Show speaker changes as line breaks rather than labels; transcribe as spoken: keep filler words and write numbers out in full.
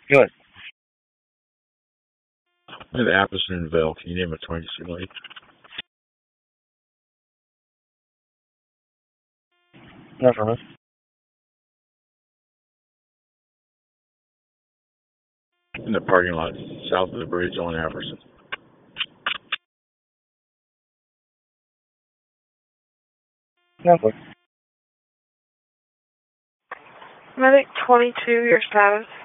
Good.
In Appersonville, can you name a twenty-two lake?
Not for me.
In the parking lot south of the bridge on Apperson.
Nothing.
Medic twenty-two, your status?